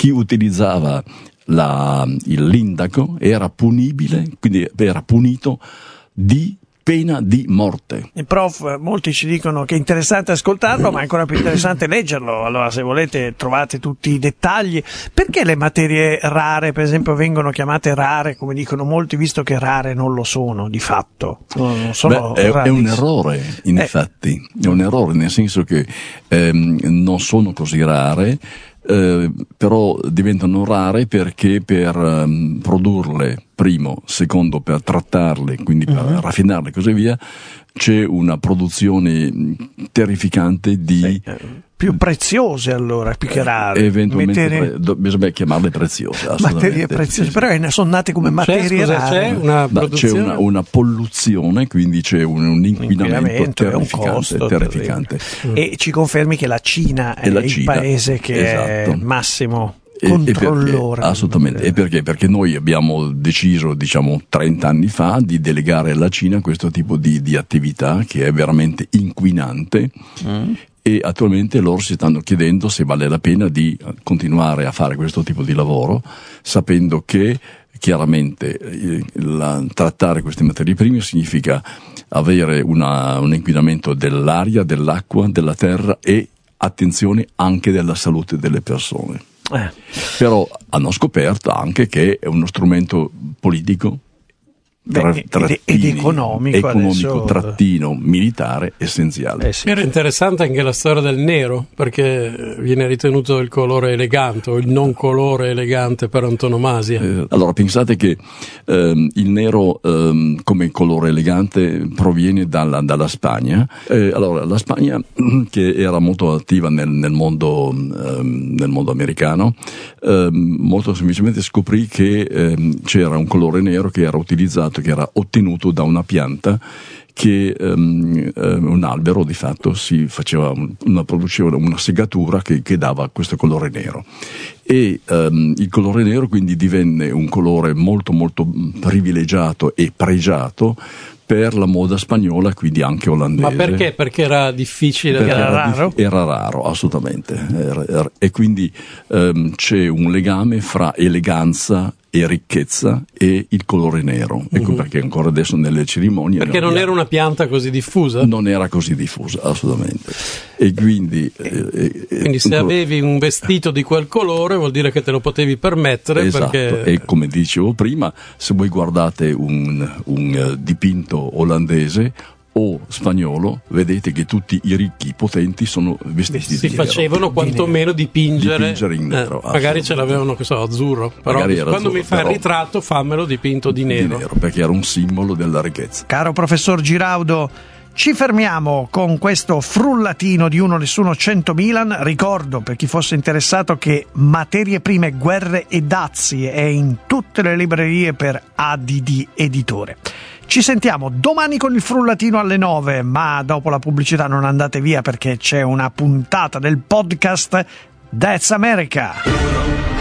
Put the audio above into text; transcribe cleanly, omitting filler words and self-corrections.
chi utilizzava l'indaco era punibile, quindi era punito di pena di morte. Il prof, molti ci dicono che è interessante ascoltarlo, ma è ancora più interessante leggerlo. Allora, se volete, trovate tutti i dettagli. Perché le materie rare, per esempio, vengono chiamate rare, come dicono molti, visto che rare non lo sono, di fatto? Non sono è un errore, in effetti. È un errore, nel senso che non sono così rare, però diventano rare perché per produrle, primo, secondo per trattarle, quindi per raffinarle e così via, c'è una produzione terrificante di più preziose, allora, più che rare. Eventualmente bisogna chiamarle preziose, assolutamente. Materie preziose, sì. Però sono nate come materie rare. C'è una polluzione, quindi c'è un inquinamento terrificante. E ci confermi che la Cina è il paese che è massimo controllore. Assolutamente. E perché? Perché noi abbiamo deciso, 30 anni fa, di delegare alla Cina questo tipo di attività che è veramente inquinante. E attualmente loro si stanno chiedendo se vale la pena di continuare a fare questo tipo di lavoro, sapendo che chiaramente trattare queste materie prime significa avere un inquinamento dell'aria, dell'acqua, della terra e, attenzione, anche della salute delle persone. Però hanno scoperto anche che è uno strumento politico ed economico trattino militare essenziale. Era interessante anche la storia del nero, perché viene ritenuto il colore elegante o il non colore elegante per antonomasia. Allora pensate che il nero come colore elegante proviene dalla Spagna. Allora la Spagna, che era molto attiva nel mondo americano, molto semplicemente scoprì che c'era un colore nero che era utilizzato, che era ottenuto da una pianta che un albero di fatto produceva una segatura che dava questo colore nero, e il colore nero quindi divenne un colore molto molto privilegiato e pregiato per la moda spagnola, quindi anche olandese. Ma perché? Perché era difficile? Era raro? Era raro, assolutamente. E quindi c'è un legame fra eleganza e ricchezza e il colore nero. Ecco perché ancora adesso nelle cerimonie... Perché non era una pianta così diffusa? Non era così diffusa, assolutamente. E quindi se avevi un vestito di quel colore vuol dire che te lo potevi permettere. Esatto. Perché... E come dicevo prima, se voi guardate un dipinto olandese o spagnolo, vedete che tutti i ricchi potenti sono vestiti di nero. Si facevano quantomeno dipingere in nero. Magari ce l'avevano, azzurro, però quando azzurro, mi fai il ritratto fammelo dipinto di nero. Perché era un simbolo della ricchezza. Caro professor Giraudo, ci fermiamo con questo frullatino di Uno Nessuno 100 Milan. Ricordo, per chi fosse interessato, che Materie Prime, Guerre e Dazi è in tutte le librerie per ADD Editore. Ci sentiamo domani con il frullatino alle 9, ma dopo la pubblicità non andate via, perché c'è una puntata del podcast That's America.